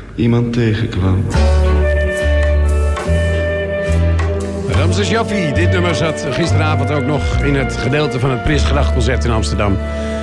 iemand tegenkwam. Ramses Shaffi, dit nummer zat gisteravond ook nog in het gedeelte van het Prinsgrachtconcert in Amsterdam.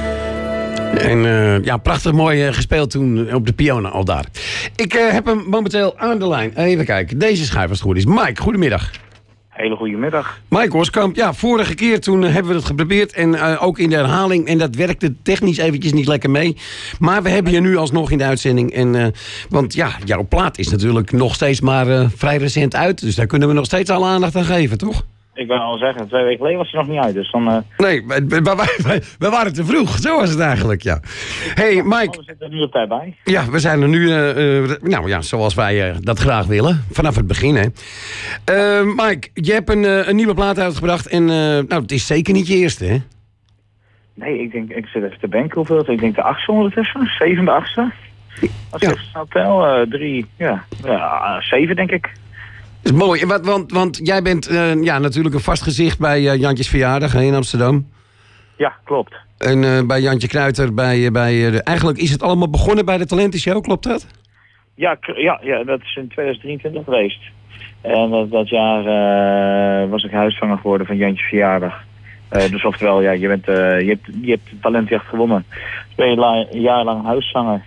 En prachtig mooi gespeeld toen op de piano al daar. Ik heb hem momenteel aan de lijn. Even kijken, deze schijf als het goed is. Mike, goedemiddag. Hele goede middag. Mike Hoskamp, ja, vorige keer toen hebben we het geprobeerd en ook in de herhaling. En dat werkte technisch eventjes niet lekker mee. Maar we hebben je nu alsnog in de uitzending. En, want ja, jouw plaat is natuurlijk nog steeds maar vrij recent uit. Dus daar kunnen we nog steeds alle aandacht aan geven, toch? Ik ben al zeggen, 2 weken geleden was hij nog niet uit. Dus dan, Nee, we waren te vroeg. Zo was het eigenlijk, ja. Hey, Mike. we zitten er nu op tijd bij. Ja, we zijn er nu, zoals wij dat graag willen. Vanaf het begin, hè. Mike, je hebt een nieuwe plaat uitgebracht. En het is zeker niet je eerste, hè? Nee, ik denk, ik zit even te denken hoeveel het. Ik denk de 8e ondertussen, 7e, 8e. Als ik even snel tel, 3, 7 denk ik. Dat is mooi, want jij bent natuurlijk een vast gezicht bij Jantjes verjaardag in Amsterdam. Ja, klopt. En bij Jantje Kruiter, eigenlijk is het allemaal begonnen bij de Talentenshow, klopt dat? Ja, dat is in 2023 geweest. En dat jaar was ik huiszanger geworden van Jantje verjaardag. Dus oftewel, ja, je hebt de Talentjacht gewonnen. Dus ben je een jaar lang huiszanger.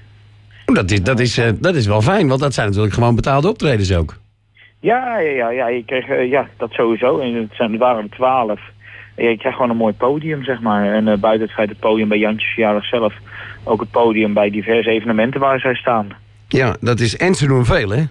Dat is wel fijn, want dat zijn natuurlijk gewoon betaalde optredens ook. Ja, je kreeg, dat sowieso. En er waren er 12. En je krijgt gewoon een mooi podium, zeg maar. En buiten het feit het podium bij Jantjes verjaardag zelf, ook het podium bij diverse evenementen waar zij staan. Ja, dat is, en ze doen veel, hè?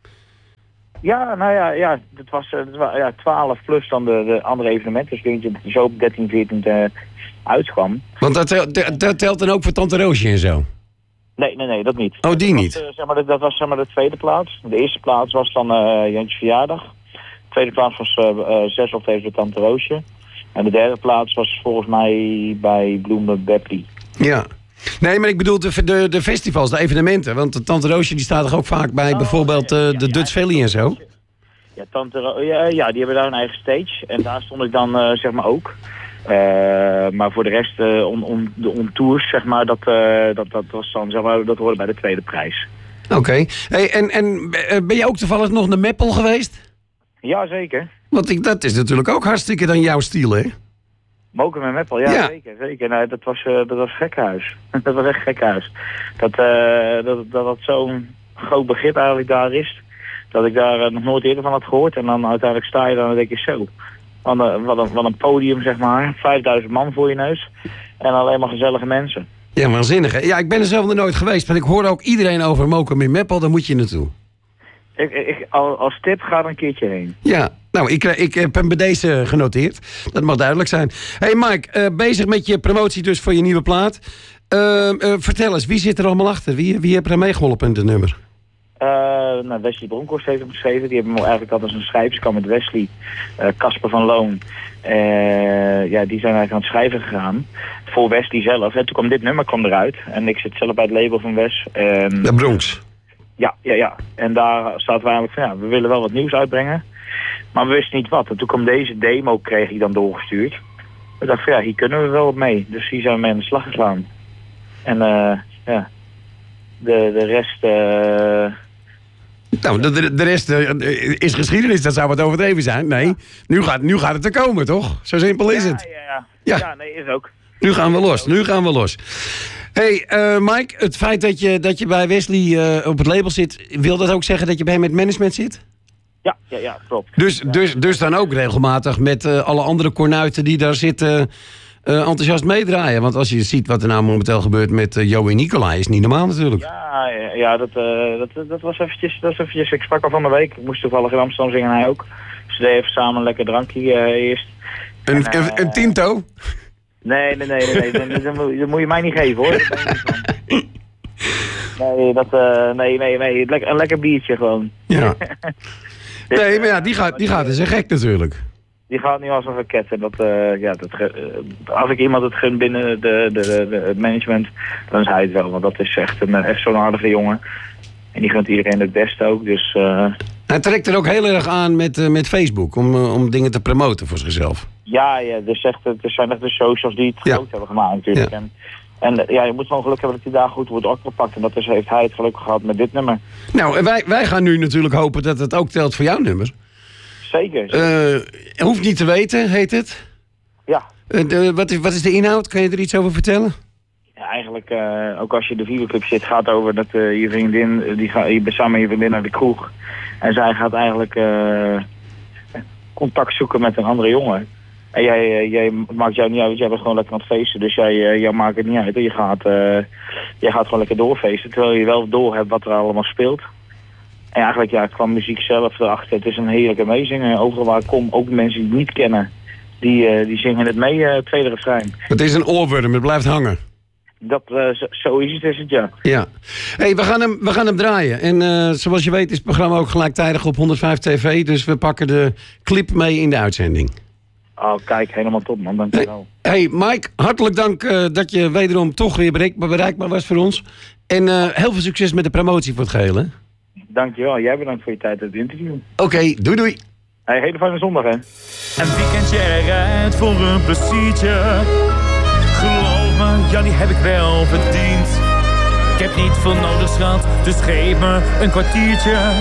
Ja, het was 12 plus dan de andere evenementen. Dus ik denk dat je zo op 13, 14 uitkwam. Want dat telt dan ook voor Tante Roosje en zo? Nee, dat niet. Oh, die niet? Dat was de tweede plaats. De eerste plaats was dan Jantje verjaardag. De tweede plaats was 6 octaves bij Tante Roosje. En de derde plaats was volgens mij bij Bloemen Beppie. Ja. Nee, maar ik bedoel de festivals, de evenementen. Want de Tante Roosje die staat er ook vaak bij bijvoorbeeld de Dutch Valley en zo. Ja, die hebben daar een eigen stage. En daar stond ik dan zeg maar ook. Maar voor de rest, om tours, zeg maar, dat was dan, zeg maar, dat hoorde bij de tweede prijs. Oké. Hey, en ben je ook toevallig nog naar Meppel geweest? Ja, zeker. Want dat is natuurlijk ook hartstikke dan jouw stiel, hè? Moken met Meppel, ja. Zeker. Nee, dat was gekhuis. Dat was echt gekhuis. Dat zo'n groot begrip eigenlijk daar is, dat ik daar nog nooit eerder van had gehoord. En dan uiteindelijk sta je dan en denk je zo. Wat een podium, zeg maar. 5000 man voor je neus. En alleen maar gezellige mensen. Ja, waanzinnig, hè? Ja, ik ben er zelf nog nooit geweest. Maar ik hoor ook iedereen over Mokum in Meppel. Daar moet je naartoe. Als tip ga er een keertje heen. Ja, nou, ik heb hem bij deze genoteerd. Dat mag duidelijk zijn. Hey Mike, bezig met je promotie dus voor je nieuwe plaat. Vertel eens, wie zit er allemaal achter? Wie heeft er aan meegeholpen in het nummer? Wesley Bronkhorst heeft hem geschreven. Die hebben hem eigenlijk altijd als een schrijverskamp met Wesley. Casper van Loon. Die zijn eigenlijk aan het schrijven gegaan. Voor Wesley zelf. En toen kwam dit nummer eruit. En ik zit zelf bij het label van Wes. De Bronx. Ja. En daar staat we eigenlijk van, we willen wel wat nieuws uitbrengen. Maar we wisten niet wat. En toen kwam deze demo, kreeg ik dan doorgestuurd. We dachten van, hier kunnen we wel wat mee. Dus hier zijn we mee aan de slag gegaan. En de rest... Nou, de rest is geschiedenis, dat zou wat overdreven zijn. Nee, nu gaat het er komen, toch? Zo simpel is het. Ja, nee, is ook. Nu gaan we los. Hey, Mike, het feit dat je bij Wesley op het label zit, wil dat ook zeggen dat je bij hem met management zit? Ja, klopt. Dus dan ook regelmatig met alle andere kornuiten die daar zitten enthousiast meedraaien. Want als je ziet wat er nou momenteel gebeurt met Joey Nicolai, is niet normaal natuurlijk. Ja, dat was eventjes, ik sprak al van de week. Ik moest toevallig in Amsterdam zingen en hij ook. Dus we deden even samen een lekker drankje eerst. Een tinto? Nee, dat moet je mij niet geven, hoor. Nee, een lekker biertje gewoon. Ja. Nee, maar ja, die gaat dus een gek natuurlijk. Die gaat nu als een raket. En als ik iemand het gun binnen het management, dan is hij het wel. Want dat is echt zo'n aardige jongen. En die gunt iedereen het beste ook. Dus, Hij trekt er ook heel erg aan met Facebook om dingen te promoten voor zichzelf. Ja, het zijn echt de socials die het groot hebben gemaakt natuurlijk. Ja. En ja, je moet gewoon geluk hebben dat hij daar goed wordt opgepakt. En dat heeft hij het gelukkig gehad met dit nummer. Nou, en wij gaan nu natuurlijk hopen dat het ook telt voor jouw nummer. Zeker. Hoeft niet te weten, heet het. Ja. Wat is de inhoud? Kan je er iets over vertellen? Ja, eigenlijk, ook als je in de videoclip zit, gaat over dat je vriendin, je bent samen met je vriendin naar de kroeg. En zij gaat eigenlijk contact zoeken met een andere jongen. En jij maakt jou niet uit, want jij bent gewoon lekker aan het feesten. Dus jij maakt het niet uit. En jij gaat gewoon lekker doorfeesten, terwijl je wel door hebt wat er allemaal speelt. En eigenlijk, ja, kwam muziek zelf erachter. Het is een heerlijke meezingen. Overal waar ik kom, ook mensen die het niet kennen, die zingen het mee, het tweede refrein. Het is een oorworm, het blijft hangen. Zo is het, ja. Ja. Hey, we gaan hem draaien. En zoals je weet is het programma ook gelijktijdig op 105 TV. Dus we pakken de clip mee in de uitzending. Oh, kijk, helemaal top, man. Dankjewel. Hey, Mike, hartelijk dank dat je wederom toch weer bereikbaar was voor ons. En heel veel succes met de promotie voor het geheel, hè? Dankjewel. Jij bedankt voor je tijd en het interview. Oké, doei. Hey, hele fijne zondag, hè. Een weekendje eruit voor een pleziertje. Geloof me, ja, die heb ik wel verdiend. Ik heb niet veel nodig, schat, dus geef me een kwartiertje.